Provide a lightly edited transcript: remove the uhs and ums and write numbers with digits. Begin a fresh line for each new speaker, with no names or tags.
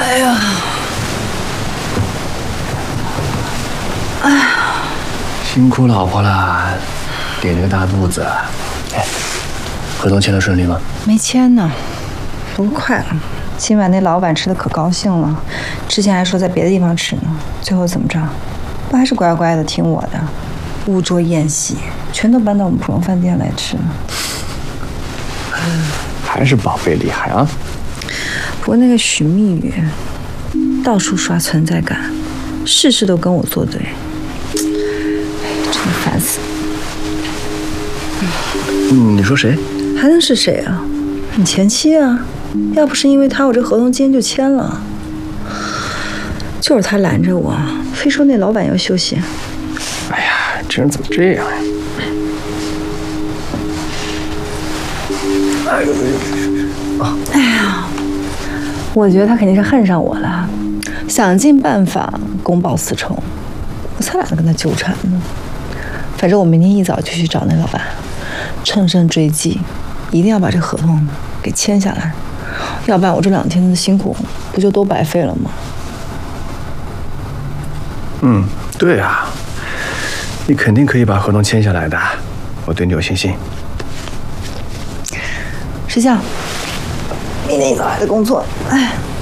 哎呀，哎呀，
辛苦老婆了，垫着个大肚子。哎，合同签得顺利吗？
没签呢，不过快了。今晚那老板吃的可高兴了，之前还说在别的地方吃呢，最后怎么着？不还是乖乖的听我的，误桌宴席全都搬到我们普荣饭店来吃呢。
还是宝贝厉害啊！
不过那个许蜜雨到处刷存在感，事事都跟我作对，真的烦死了。
你说谁？
还能是谁啊？你前妻啊！要不是因为他，我这合同今天就签了。就是他拦着我，非说那老板要休息。
哎呀，这人怎么这样呀？
哎呀，我觉得他肯定是恨上我了，想尽办法公报私仇，我才懒得跟他纠缠呢。反正我明天一早就去找那老板，乘胜追击，一定要把这合同给签下来，要不然我这2天的辛苦不就都白费了吗？
对啊，你肯定可以把合同签下来的，我对你有信心。
石匠，明天一早还得工作，哎。